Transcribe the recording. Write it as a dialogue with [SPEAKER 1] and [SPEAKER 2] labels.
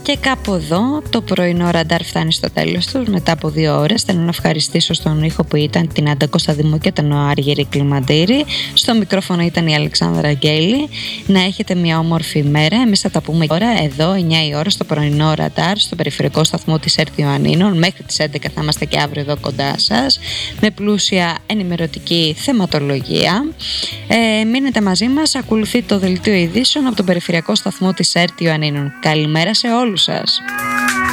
[SPEAKER 1] Και κάπου εδώ το πρωινό ραντάρ φτάνει στο τέλος του. Μετά από 2 ώρες θέλω να ευχαριστήσω στον ήχο που ήταν την Άντα Κωνσταντίνου και τον Άργυρη Κλιμαντήρη. Στο μικρόφωνο ήταν η Αλεξάνδρα Αγγέλη. Να έχετε μια όμορφη ημέρα. Εμείς θα τα πούμε τώρα εδώ 9 η ώρα στο πρωινό ραντάρ στο περιφερειακό σταθμό της ΕΡΤ Ιωαννίνων. Μέχρι τις 11 θα είμαστε και αύριο εδώ κοντά σας με πλούσια ενημερωτική θεματολογία. Μείνετε μαζί μας. Ακολουθεί το δελτίο ειδήσεων από τον περιφερειακό σταθμό της ΕΡΤ Ιωαννίνων. Καλημέρα σε όλους σας.